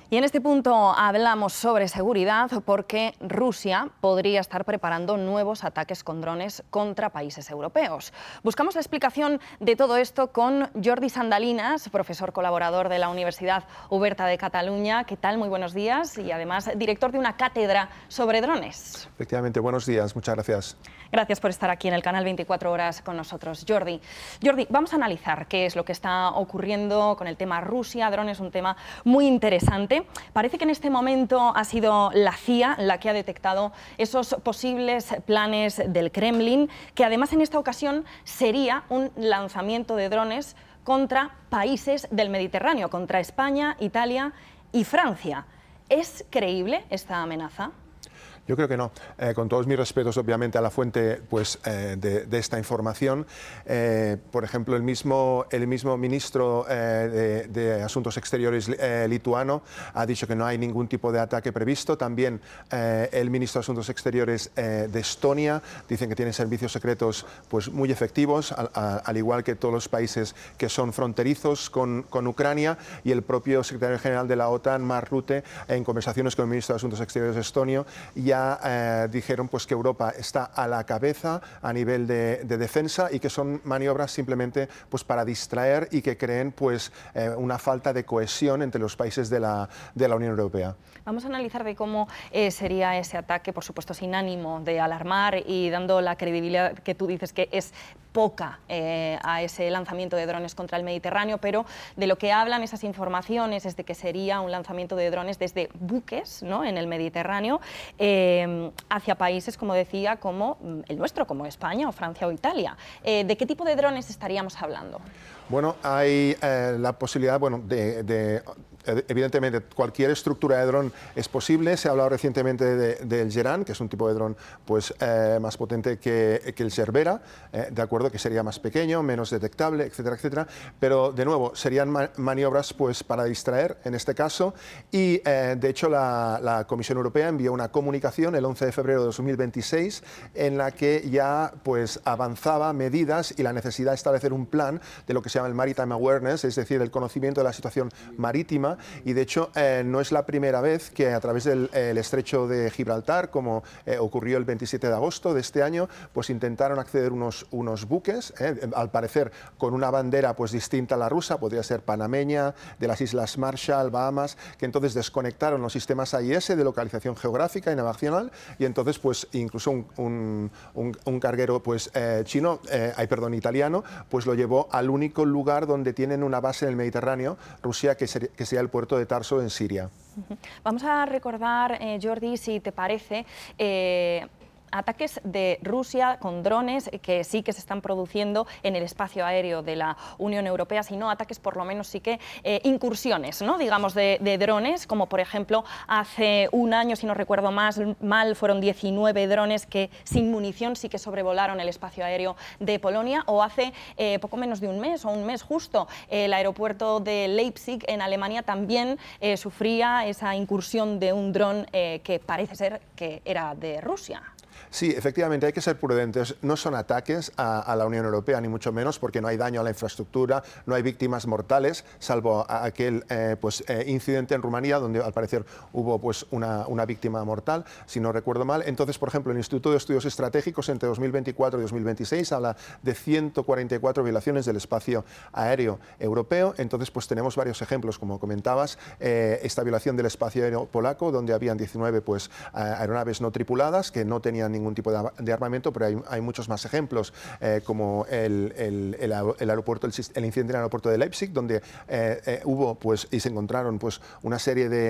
Y en este punto hablamos sobre seguridad porque Rusia podría estar preparando nuevos ataques con drones contra países europeos. Buscamos la explicación de todo esto con Jordi Sandalinas, profesor colaborador de la Universidad Oberta de Cataluña. ¿Qué tal? Muy buenos días y además director de una cátedra sobre drones. Efectivamente, buenos días, muchas gracias. Gracias por estar aquí en el canal 24 Horas con nosotros. Jordi, vamos a analizar qué es lo que está ocurriendo con el tema Rusia, drones, un tema muy interesante. Parece que en este momento ha sido la CIA la que ha detectado esos posibles planes del Kremlin, que además en esta ocasión sería un lanzamiento de drones contra países del Mediterráneo, contra España, Italia y Francia. ¿Es creíble esta amenaza? Yo creo que no. Con todos mis respetos, obviamente, a la fuente de esta información. Por ejemplo, el mismo ministro de Asuntos Exteriores lituano ha dicho que no hay ningún tipo de ataque previsto. También el ministro de Asuntos Exteriores de Estonia dicen que tienen servicios secretos muy efectivos, al igual que todos los países que son fronterizos con Ucrania. Y el propio secretario general de la OTAN, Mark Rutte, en conversaciones con el ministro de Asuntos Exteriores estonio, ya dijeron que Europa está a la cabeza a nivel de defensa y que son maniobras simplemente para distraer y que creen una falta de cohesión entre los países de la Unión Europea. Vamos a analizar de cómo sería ese ataque, por supuesto sin ánimo de alarmar y dando la credibilidad que tú dices que es poca a ese lanzamiento de drones contra el Mediterráneo, pero de lo que hablan esas informaciones es de que sería un lanzamiento de drones desde buques, ¿no?, en el Mediterráneo hacia países, como decía, como el nuestro, como España o Francia o Italia. ¿De qué tipo de drones estaríamos hablando? Bueno, hay la posibilidad, evidentemente, cualquier estructura de dron es posible. Se ha hablado recientemente del Geran, que es un tipo de dron más potente que el Cerbera, de acuerdo, que sería más pequeño, menos detectable, etcétera, etcétera. Pero, de nuevo, serían maniobras para distraer, en este caso. Y, de hecho, la Comisión Europea envió una comunicación el 11 de febrero de 2026 en la que ya avanzaba medidas y la necesidad de establecer un plan de lo que se llama el Maritime Awareness, es decir, el conocimiento de la situación marítima. Y de hecho no es la primera vez que a través del estrecho de Gibraltar, como ocurrió el 27 de agosto de este año, intentaron acceder unos buques, al parecer con una bandera distinta a la rusa, podría ser panameña, de las Islas Marshall, Bahamas, que entonces desconectaron los sistemas AIS de localización geográfica y navegacional, y entonces incluso un carguero italiano, lo llevó al único lugar donde tienen una base en el Mediterráneo, Rusia, que sería el puerto de Tarso en Siria. Vamos a recordar, Jordi, si te parece, ataques de Rusia con drones que sí que se están produciendo en el espacio aéreo de la Unión Europea, sino ataques por lo menos sí que incursiones, ¿no?, digamos, de drones, como por ejemplo hace un año, si no recuerdo mal, fueron 19 drones que sin munición sí que sobrevolaron el espacio aéreo de Polonia, o hace poco menos de un mes o un mes justo, el aeropuerto de Leipzig en Alemania también sufría esa incursión de un dron que parece ser que era de Rusia. Sí, efectivamente, hay que ser prudentes. No son ataques a la Unión Europea, ni mucho menos, porque no hay daño a la infraestructura, no hay víctimas mortales, salvo aquel incidente en Rumanía, donde al parecer hubo una víctima mortal, si no recuerdo mal. Entonces, por ejemplo, el Instituto de Estudios Estratégicos entre 2024 y 2026 habla de 144 violaciones del espacio aéreo europeo. Entonces, tenemos varios ejemplos, como comentabas, esta violación del espacio aéreo polaco, donde habían 19 aeronaves no tripuladas que no tenían ningún tipo de armamento, pero hay muchos más ejemplos, como el incidente en el aeropuerto de Leipzig, donde hubo y se encontraron una serie de